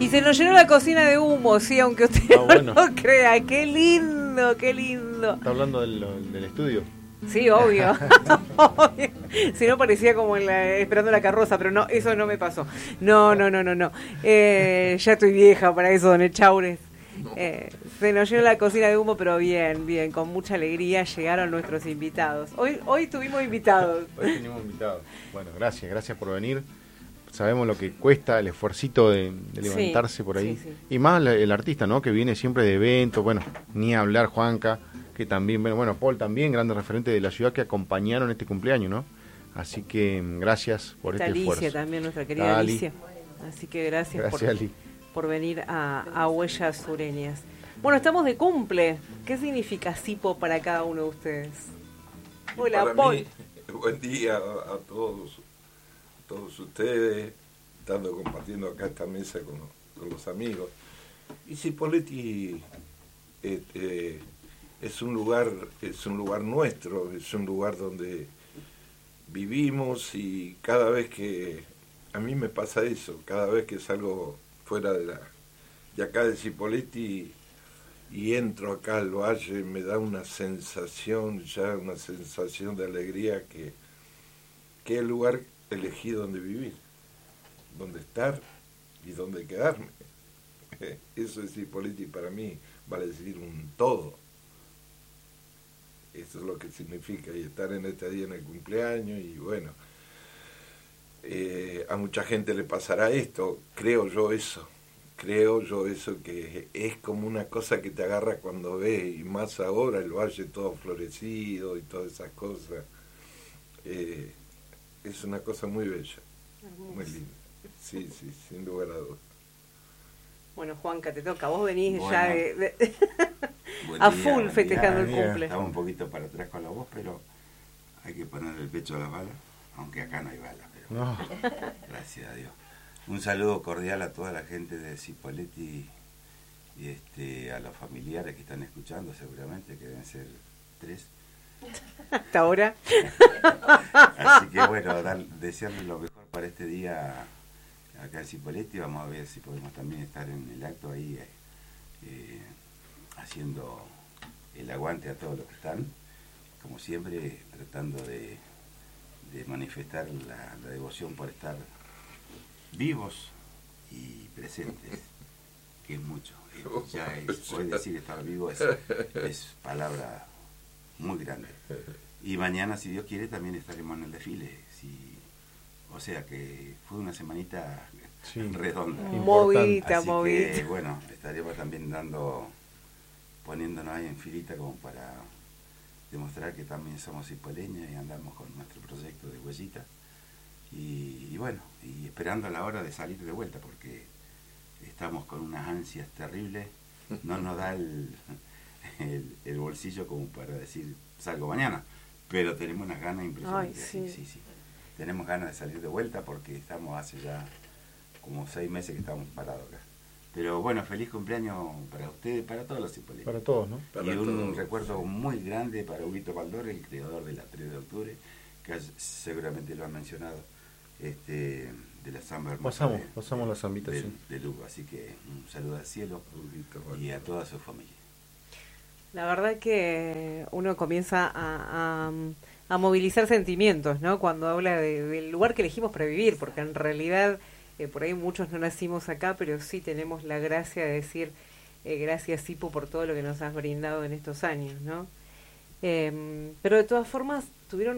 se nos llenó la cocina de humo, sí, aunque usted bueno. no lo crea. ¡Qué lindo, qué lindo! ¿Está hablando del estudio? Sí, obvio. Obvio. Si no parecía como esperando la carroza, pero no, eso no me pasó. No. Ya estoy vieja para eso, don Echaures. Se nos llenó la cocina de humo, pero bien, con mucha alegría llegaron nuestros invitados. Hoy tuvimos invitados. Hoy tenemos invitados. Bueno, gracias por venir. Sabemos lo que cuesta el esfuercito de levantarse por ahí. Sí. Y más el artista, ¿no? Que viene siempre de eventos, bueno, ni hablar Juanca, que también, bueno, Paul también, grandes referentes de la ciudad que acompañaron este cumpleaños, ¿no? Así que gracias por este esfuerzo. Alicia también, nuestra querida Alicia. Así que gracias por venir a Huellas Sureñas. Bueno, estamos de cumple. ¿Qué significa Sipo para cada uno de ustedes? Hola, para Paul. mí, buen día a todos ustedes, estando compartiendo acá esta mesa con los amigos. Y Cipolletti es un lugar nuestro, es un lugar donde vivimos, y cada vez que a mí me pasa eso, cada vez que salgo fuera de acá de Cipolletti y entro acá al valle, me da una sensación de alegría que es el lugar elegido donde vivir, donde estar y donde quedarme. Eso es Cipolletti, para mí vale decir un todo. Eso es lo que significa, y estar en este día en el cumpleaños. Y bueno, a mucha gente le pasará esto, creo yo eso, que es como una cosa que te agarra cuando ves, y más ahora el valle todo florecido y todas esas cosas. Es una cosa muy bella, hermoso, muy linda. Sí, sin lugar a dudas. Bueno, Juanca, te toca. Vos venís bueno, ya a full festejando el cumple. Estamos un poquito para atrás con la voz, pero hay que poner el pecho a las balas, aunque acá no hay balas, pero no. Gracias a Dios. Un saludo cordial a toda la gente de Cipolletti y a los familiares que están escuchando, seguramente, que deben ser 3. Hasta ahora. Así que bueno, desearles lo mejor para este día acá en Cipolletti. Vamos a ver si podemos también estar en el acto ahí haciendo el aguante a todos los que están, como siempre, tratando de manifestar la devoción por estar vivos y presentes, que es mucho. Hoy decir estar vivo es palabra muy grande. Y mañana, si Dios quiere, también estaremos en el desfile. O sea que fue una semanita redonda. Movida. Que, bueno, estaremos también poniéndonos ahí en filita como para demostrar que también somos cipoleños y andamos con nuestro proyecto de Huellita. Y bueno, y esperando la hora de salir de vuelta, porque estamos con unas ansias terribles. No nos da el bolsillo como para decir salgo mañana, pero tenemos unas ganas impresionantes. Ay, sí. Sí. Tenemos ganas de salir de vuelta porque estamos hace ya como 6 meses que estamos parados acá. Pero bueno, feliz cumpleaños para ustedes, para todos los cipoleños. Para todos, ¿no? Y un recuerdo muy grande para Huguito Baldor, el creador de la 3 de octubre, que seguramente lo han mencionado, de la samba hermosa. Pasamos la zambita, sí. De Lugo, así que un saludo al cielo y a toda su familia. La verdad que uno comienza a movilizar sentimientos, ¿no? Cuando habla del lugar que elegimos para vivir, porque en realidad por ahí muchos no nacimos acá, pero sí tenemos la gracia de decir gracias, Sipo, por todo lo que nos has brindado en estos años, ¿no? Pero de todas formas tuvieron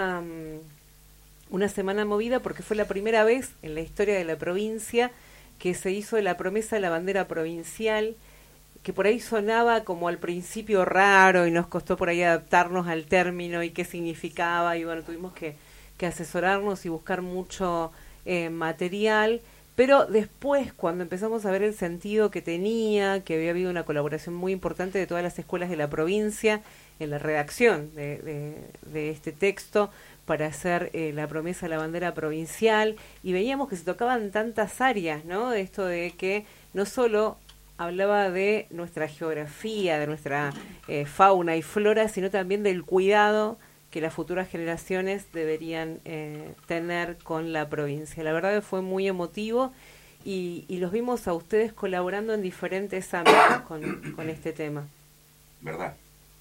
una semana movida, porque fue la primera vez en la historia de la provincia que se hizo la promesa de la bandera provincial, que por ahí sonaba como al principio raro y nos costó por ahí adaptarnos al término y qué significaba, y bueno, tuvimos que asesorarnos y buscar mucho material, pero después, cuando empezamos a ver el sentido que tenía, que había habido una colaboración muy importante de todas las escuelas de la provincia en la redacción de este texto para hacer la promesa de la bandera provincial, y veíamos que se tocaban tantas áreas, ¿no? De esto de que no solo hablaba de nuestra geografía, de nuestra fauna y flora, sino también del cuidado que las futuras generaciones deberían tener con la provincia. La verdad que fue muy emotivo, y los vimos a ustedes colaborando en diferentes ámbitos con este tema. ¿Verdad?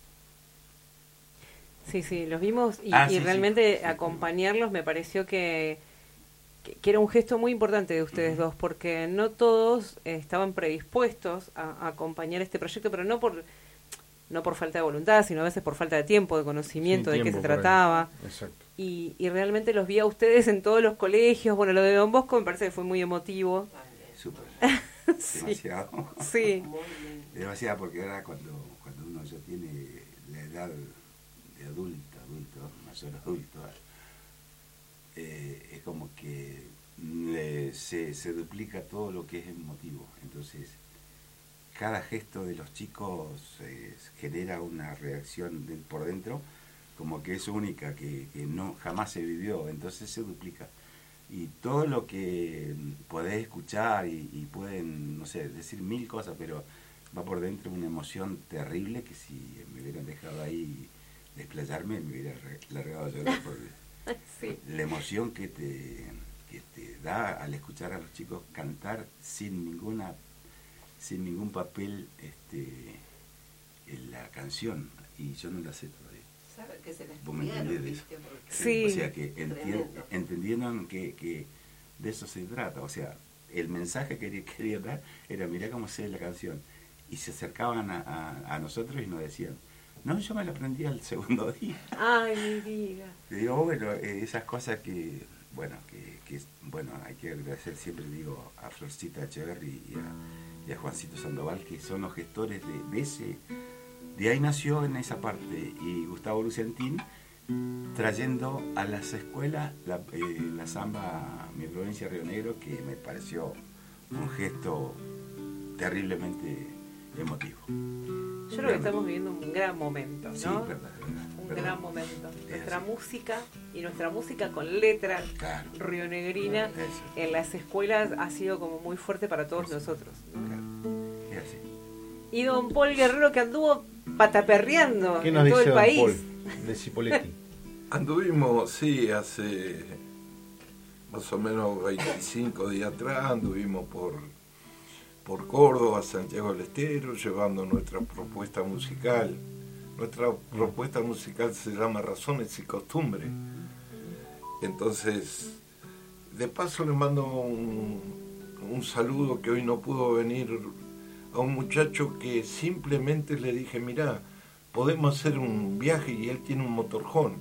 Sí, los vimos y Sí, realmente sí. acompañarlos me pareció que era un gesto muy importante de ustedes dos, porque no todos estaban predispuestos a acompañar este proyecto, pero no por falta de voluntad, sino a veces por falta de tiempo, de conocimiento de qué se trataba. Exacto. Y realmente los vi a ustedes en todos los colegios. Bueno, lo de Don Bosco me parece que fue muy emotivo. Súper. Sí. Demasiado. Sí. Demasiado, porque ahora cuando uno ya tiene la edad de adulto, mayor adulto, es como que se duplica todo lo que es emotivo. Entonces, cada gesto de los chicos genera una reacción por dentro como que es única, que no jamás se vivió, entonces se duplica. Y todo lo que podés escuchar y pueden, no sé, decir mil cosas, pero va por dentro una emoción terrible que si me hubieran dejado ahí desplayarme, me hubiera largado a llorar por Sí. la emoción que te da al escuchar a los chicos cantar sin ningún papel en la canción, y yo no la sé todavía. ¿Sabe que se les ¿Vos me entendés de eso? Sí. O sea que Tremendo. entendieron que de eso se trata. O sea, el mensaje que quería dar era: mirá cómo sé la canción. Y se acercaban a nosotros y nos decían: no, yo me la aprendí al segundo día. Ay, mi vida. Y digo, bueno, esas cosas que hay que agradecer siempre, digo, a Florcita Echeverry y a Juancito Sandoval, que son los gestores de ahí nació en esa parte, y Gustavo Lucentín trayendo a las escuelas la samba Mi Provincia Río Negro, que me pareció un gesto terriblemente emotivo. Yo creo que estamos viviendo un gran momento, ¿no? Sí, verdad. Un gran momento. Es Nuestra así. música, y nuestra música con letra Claro. rionegrina Eso. en las escuelas ha sido como muy fuerte para todos Eso. nosotros, ¿no? Claro. Es así. Y don Paul Guerrero, que anduvo pataperreando ¿Qué en nos todo dice el don país. Paul de Cipoletti? Anduvimos, sí, hace más o menos 25 días atrás, anduvimos por Córdoba, Santiago del Estero, llevando nuestra propuesta musical. Nuestra propuesta musical se llama Razones y Costumbres. Entonces, de paso le mando un saludo, que hoy no pudo venir, a un muchacho que simplemente le dije: mirá, podemos hacer un viaje, y él tiene un motorhome.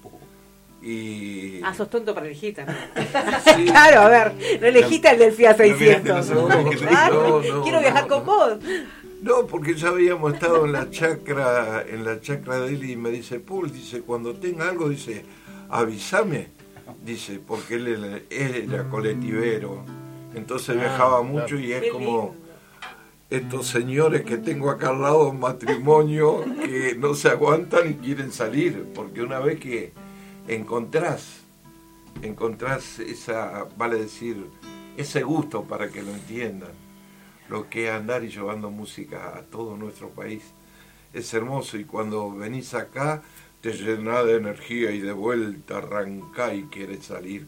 Y Ah, sos tonto para elegir también. sí, Claro, a ver, no elegiste al del Fiat 600. no, no, Quiero viajar no. con vos. no, porque ya habíamos estado en la chacra de él, y me dice: Paul, dice, cuando tenga algo, dice, avísame, dice, porque él era colectivero, entonces viajaba mucho, y es Qué como lindo. estos señores que tengo acá al lado, un matrimonio, que no se aguantan y quieren salir, porque una vez que encontrás esa, vale decir, ese gusto, para que lo entiendan, lo que es andar y llevando música a todo nuestro país, es hermoso. Y cuando venís acá, te llenás de energía, y de vuelta arrancás y querés salir.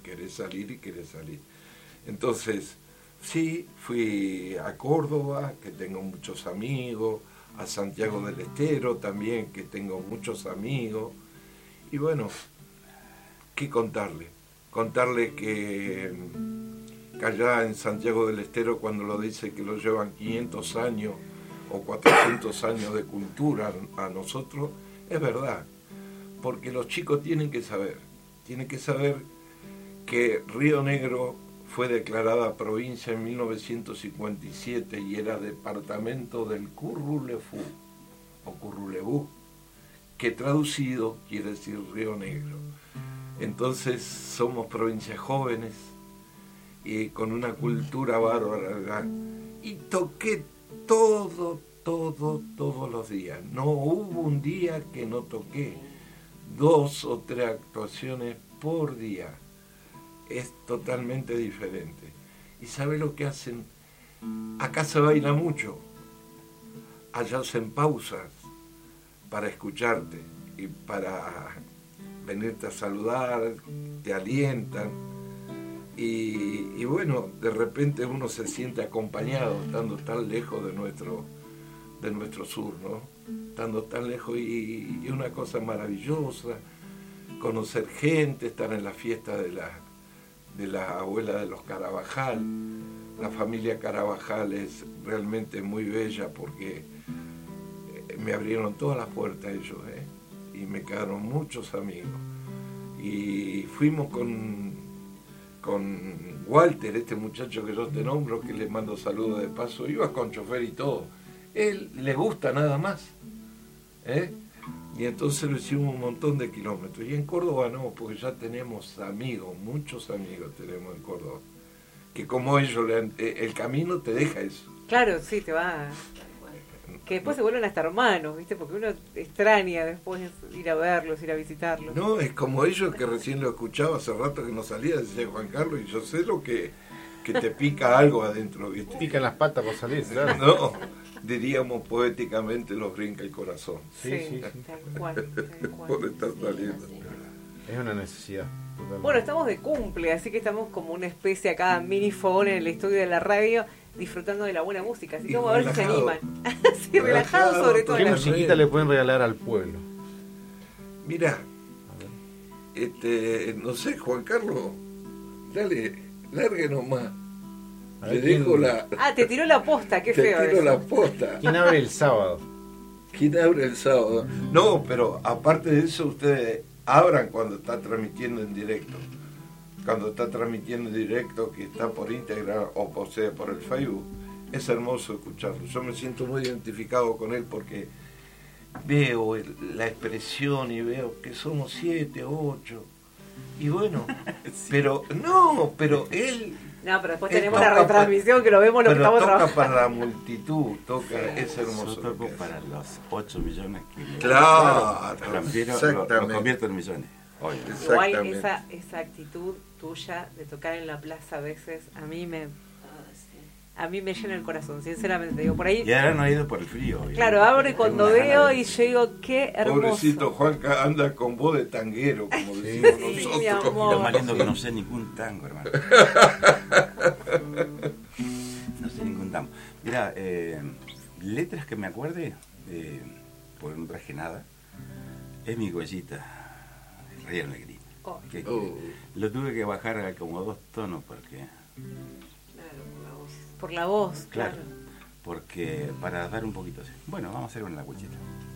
Entonces, sí, fui a Córdoba, que tengo muchos amigos, a Santiago del Estero también, que tengo muchos amigos, y bueno, ¿qué contarle? Contarle que allá en Santiago del Estero, cuando lo dice que lo llevan 500 años o 400 años de cultura a nosotros, es verdad, porque los chicos tienen que saber que Río Negro fue declarada provincia en 1957 y era departamento del Currulefú o Currulebú, que traducido quiere decir Río Negro. Entonces somos provincias jóvenes y con una cultura bárbara, ¿verdad? Y toqué todos los días. No hubo un día que no toqué, 2 o 3 actuaciones por día. Es totalmente diferente. ¿Y sabe lo que hacen? Acá se baila mucho, allá hacen pausas para escucharte y para venirte a saludar, te alientan. Y bueno, de repente uno se siente acompañado estando tan lejos de nuestro sur, ¿no? Estando tan lejos y una cosa maravillosa, conocer gente, estar en la fiesta de la abuela de los Carabajal. La familia Carabajal es realmente muy bella porque me abrieron todas las puertas ellos, y me quedaron muchos amigos. Y fuimos con Walter, este muchacho que yo te nombro, que le mando saludos de paso, iba con chofer y todo. Él le gusta nada más, y entonces lo hicimos un montón de kilómetros. Y en Córdoba no, porque ya tenemos amigos, muchos amigos tenemos en Córdoba, que como ellos, el camino te deja eso. Claro, sí, te va... Que después se vuelven hasta hermanos, ¿viste? Porque uno extraña después ir a verlos, ir a visitarlos. No, es como ellos que recién lo escuchaba hace rato que no salía, decía Juan Carlos, y yo sé lo que te pica algo adentro, ¿viste? Pican las patas por salir, claro. No, diríamos poéticamente, los brinca el corazón. Sí. Tal cual. Por estar saliendo. Es una necesidad. Totalmente. Bueno, estamos de cumple, así que estamos como una especie acá, mini fogón en el estudio de la radio, disfrutando de la buena música. Así que vamos a ver si se animan. Sí, relajado sobre todo. ¿Qué la musiquita le pueden regalar al pueblo? Mirá, no sé, Juan Carlos, dale, largue nomás. Le dejo la... Ah, te tiró la posta, qué te feo tiro eso. la posta. ¿Quién abre el sábado? ¿Quién abre el sábado? No, pero aparte de eso, ustedes abran cuando está transmitiendo en directo. Cuando está transmitiendo en directo, que está por Instagram o por el Facebook, es hermoso escucharlo. Yo me siento muy identificado con él porque veo la expresión y veo que somos 7, 8. Y bueno, sí. pero él... No, pero después tenemos la retransmisión que lo vemos lo que estamos toca trabajando. para la multitud, es hermoso. Yo toco para los 8 millones que Claro, lo convierto en millones. Igual esa actitud tuya de tocar en la plaza a veces a mí me llena el corazón, sinceramente. Digo, por ahí. Y ahora no he ido por el frío. Claro, abro y cuando veo y yo digo, qué hermoso. Pobrecito Juanca anda con voz de tanguero, como decimos Sí, nosotros. mi amor. Lo más lindo que no sé ningún tango, hermano. No sé ningún tango. Mira, letras que me acuerde, por no traje nada, es mi Goyita, Real Negrín. Lo tuve que bajar como 2 tonos porque... Por la voz, claro. Porque para dar un poquito así. Bueno, vamos a hacer una cuchita.